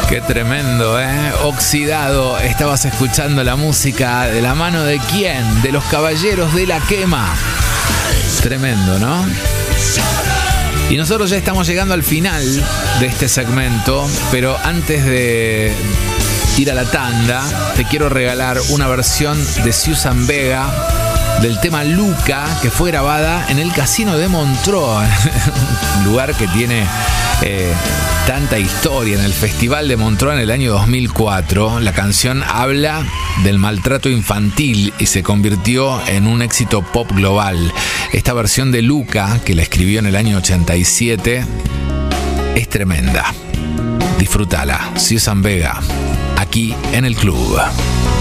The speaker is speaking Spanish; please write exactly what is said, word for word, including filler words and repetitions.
Qué tremendo, ¿eh? Oxidado, estabas escuchando la música de la mano de quién, de los Caballeros de la Quema. Tremendo, ¿no? Y nosotros ya estamos llegando al final de este segmento, pero antes de ir a la tanda, te quiero regalar una versión de Susan Vega del tema Luca, que fue grabada en el Casino de Montreux, un lugar que tiene eh, tanta historia, en el Festival de Montreux en el año dos mil cuatro. La canción habla del maltrato infantil y se convirtió en un éxito pop global. Esta versión de Luca, que la escribió en el año ochenta y siete, es tremenda. Disfrútala, Susan Vega, aquí en el club.